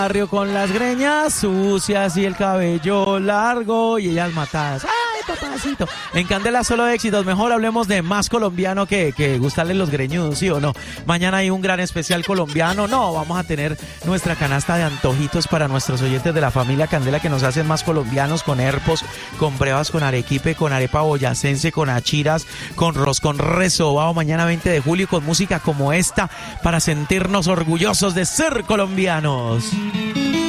barrio con las greñas sucias y el cabello largo y ellas matadas. ¡Ay, papacito! En Candela solo éxitos. Mejor hablemos de más colombiano que gustarle los greñudos, ¿sí o no? Mañana hay un gran especial colombiano. No, vamos a tener nuestra canasta de antojitos para nuestros oyentes de la familia Candela que nos hacen más colombianos, con herpos, con brevas, con arequipe, con arepa boyacense, con achiras, con roscón resobao. Mañana 20 de julio con música como esta para sentirnos orgullosos de ser colombianos.